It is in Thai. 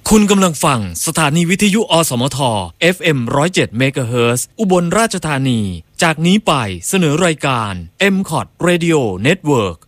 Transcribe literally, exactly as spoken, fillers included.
คุณกำลังฟังสถานีวิทยุอสมท เอฟ เอ็ม หนึ่งศูนย์เจ็ด เมกะเฮิรตซ์ อุบลราชธานีจากนี้ไปเสนอรายการ เอ็ม ซี โอ ที Radio Network